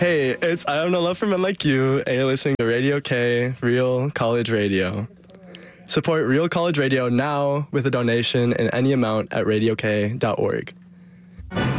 Hey, it's I Have No Love for Men Like You, and you're listening to Radio K, Real College Radio. Support Real College Radio now with a donation in any amount at radiok.org.